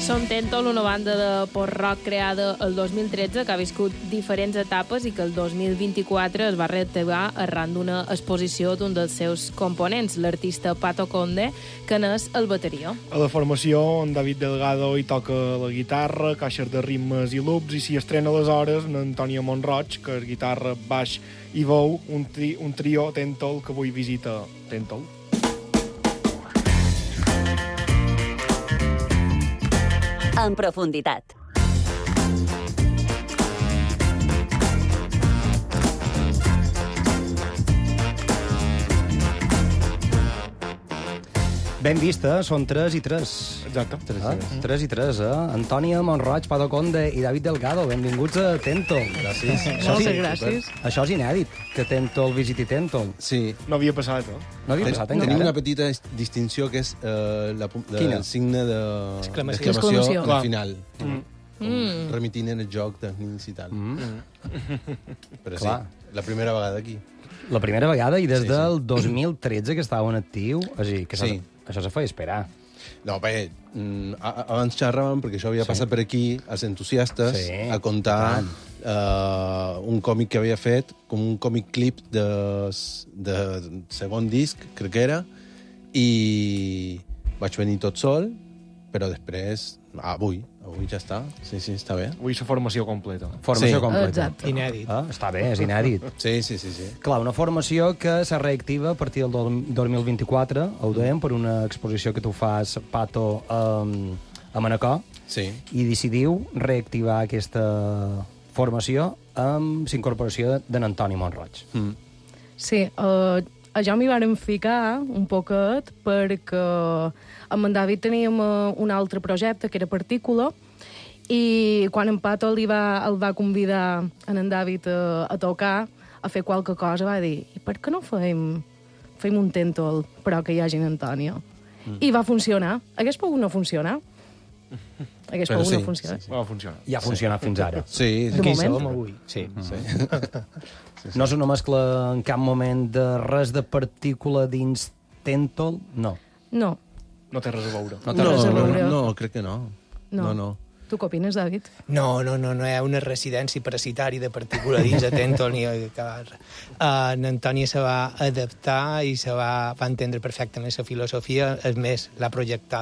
Som Tentol, una banda de post-rock creada el 2013 que ha viscut diferents etapes i que el 2024 es va reactivar arran d'una exposició d'un dels seus components, l'artista Pato Conde, que n'és el bateria. A la formació, en David Delgado hi toca la guitarra, caixes de ritmes i loops, i s'hi estrena aleshores en Antònia Montroig, que és guitarra, baix i veu, un trio Tentol que avui visita Tentol. En profunditat. Ben vista, són 3 i 3. Exacte. 3 i 3, eh? Antònia Montroig, Pato Conde i David Delgado. Benvinguts a Tentol. Gràcies. Moltes gràcies. Això és inèdit, que Tentol visiti Tentol. Sí. No havia passat, eh? No havia passat encara. Tenim una petita distinció que és el signe Exclamació. al final. Remitint en el joc dels nins i tal. Però sí, Clar. la primera vegada aquí. La primera vegada i des Sí, del 2013 que estaven actiu. O sigui, que Sí. això se feia esperar. No, bé, abans xerràvem, perquè això havia passat per aquí, als entusiastes, Sí, a contar un còmic que havia fet, com un còmic clip de segon disc, crec que era, i vaig venir tot sol, però després, avui ja està. Sí, està bé. Avui la formació completa. Formació Sí. completa. Exacte. Inèdit. Està bé, és inèdit. Sí. Clar, una formació que se reactiva a partir del 2024, ho dèiem, per una exposició que tu fas, Pato, a Manacor, Sí. i decidiu reactivar aquesta formació amb l'incorporació d'en Antoni Montroig. Sí, jo m'hi vàrem ficar un poquet perquè amb en David teníem un altre projecte que era Partícula, i quan en Pato el va convidar en David a tocar, a fer qualque cosa, va dir, i per què no fem un Tentol, però que hi hagi en Antònia? I va funcionar. Hagués pogut no funcionar. Hagués Però pogut sí, no funcionar. Va funcionar. I ha funcionat fins ara. Sí. De Aquí moment. som avui. Sí. No és una mescla en cap moment de res de partícula dins Tentol? No. No. No té res a veure. No té res a veure. No, crec que no. No. Tu què opines, David? No hi ha una residència parasitària de partícula dins de Tentol ni acabar. En Antònia se va adaptar i va entendre perfectament la filosofia, és més, l'ha projectat